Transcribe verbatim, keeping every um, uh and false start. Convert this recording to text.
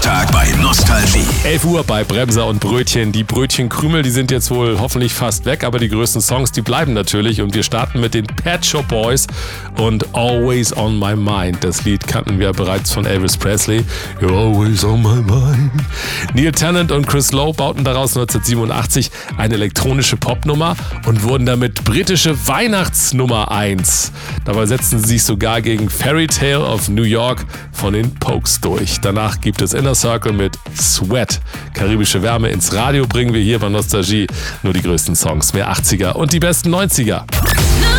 Tag bei Nostalgie. elf Uhr bei Bremser und Brötchen. Die Brötchenkrümel, die sind jetzt wohl hoffentlich fast weg, aber die größten Songs, die bleiben natürlich. Und wir starten mit den Pet Shop Boys und Always on My Mind. Das Lied kannten wir bereits von Elvis Presley. You're always on my mind. Neil Tennant und Chris Lowe bauten daraus neunzehnhundertsiebenundachtzig eine elektronische Popnummer und wurden damit britische Weihnachtsnummer eins. Dabei setzten sie sich sogar gegen Fairy Tale of New York von den Pokes durch. Danach gibt es Inner Circle mit Sweat. Karibische Wärme ins Radio bringen wir hier bei Nostalgie. Nur die größten Songs, mehr achtziger und die besten neunziger.